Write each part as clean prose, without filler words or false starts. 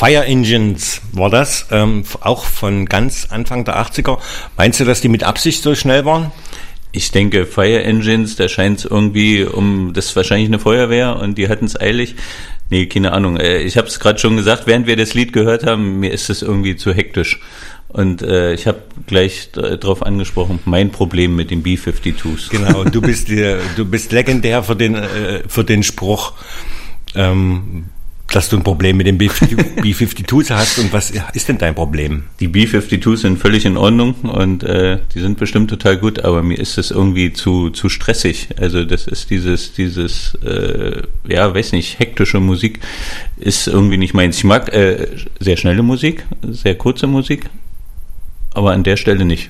Fire Engines war das, auch von ganz Anfang der 80er. Meinst du, dass die mit Absicht so schnell waren? Ich denke, Fire Engines, da scheint es irgendwie das ist wahrscheinlich eine Feuerwehr und die hatten es eilig. Nee, keine Ahnung. Ich habe es gerade schon gesagt, während wir das Lied gehört haben, mir ist es irgendwie zu hektisch. Und ich habe gleich darauf angesprochen, mein Problem mit den B-52s. Genau, du bist legendär für den Spruch, dass du ein Problem mit den B-52s hast. Und was ist denn dein Problem? Die B-52s sind völlig in Ordnung und die sind bestimmt total gut, aber mir ist das irgendwie zu stressig. Also das ist dieses weiß nicht, hektische Musik ist irgendwie nicht meins. Ich mag sehr schnelle Musik, sehr kurze Musik, aber an der Stelle nicht.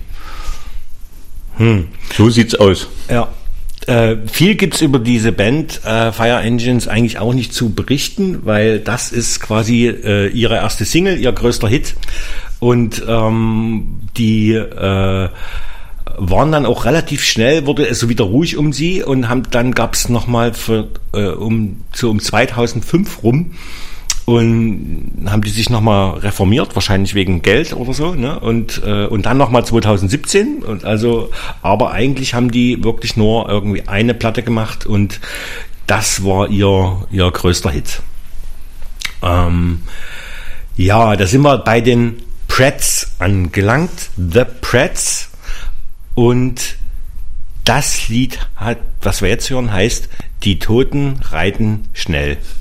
So sieht's aus. Ja. Viel gibt's über diese Band Fire Engines eigentlich auch nicht zu berichten, weil das ist quasi ihre erste Single, ihr größter Hit. Und die waren dann auch relativ schnell, wurde es so wieder ruhig um sie und dann gab's nochmal um 2005 rum und haben die sich nochmal reformiert, wahrscheinlich wegen Geld oder so, ne? Und dann nochmal 2017 und aber eigentlich haben die wirklich nur irgendwie eine Platte gemacht und das war ihr größter Hit. Da sind wir bei den Pretz angelangt, The Pretz, und das Lied was wir jetzt hören, heißt Die Toten reiten schnell.